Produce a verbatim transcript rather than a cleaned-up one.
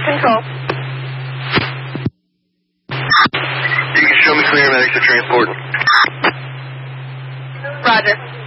control. You can show me clear medics are transporting. Roger.